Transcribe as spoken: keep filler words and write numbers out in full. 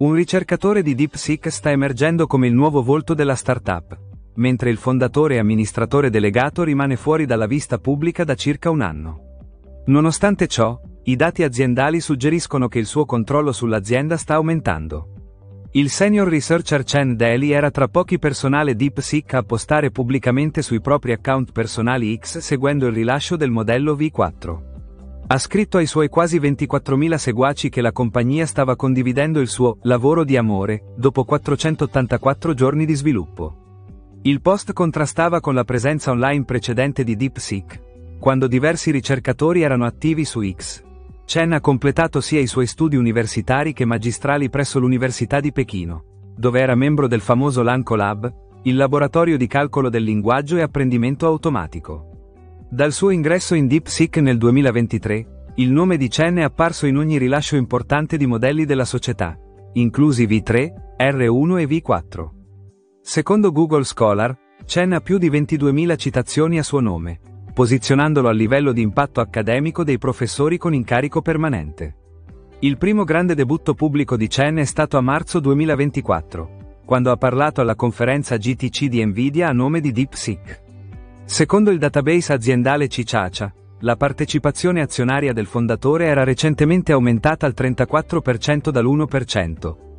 Un ricercatore di DeepSeek sta emergendo come il nuovo volto della startup, mentre il fondatore e amministratore delegato rimane fuori dalla vista pubblica da circa un anno. Nonostante ciò, i dati aziendali suggeriscono che il suo controllo sull'azienda sta aumentando. Il senior researcher Chen Daly era tra pochi personale DeepSeek a postare pubblicamente sui propri account personali X seguendo il rilascio del modello V quattro. Ha scritto ai suoi quasi ventiquattromila seguaci che la compagnia stava condividendo il suo lavoro di amore, dopo quattrocentottantaquattro giorni di sviluppo. Il post contrastava con la presenza online precedente di DeepSeek, quando diversi ricercatori erano attivi su X. Chen ha completato sia i suoi studi universitari che magistrali presso l'Università di Pechino, dove era membro del famoso LangCoLab, il laboratorio di calcolo del linguaggio e apprendimento automatico. Dal suo ingresso in DeepSeek nel duemilaventitré, il nome di Chen è apparso in ogni rilascio importante di modelli della società, inclusi V tre, R uno e V quattro. Secondo Google Scholar, Chen ha più di ventiduemila citazioni a suo nome, posizionandolo a livello di impatto accademico dei professori con incarico permanente. Il primo grande debutto pubblico di Chen è stato a marzo duemilaventiquattro, quando ha parlato alla conferenza G T C di Nvidia a nome di DeepSeek. Secondo il database aziendale Cicacia, la partecipazione azionaria del fondatore era recentemente aumentata al trentaquattro per cento dall'uno per cento,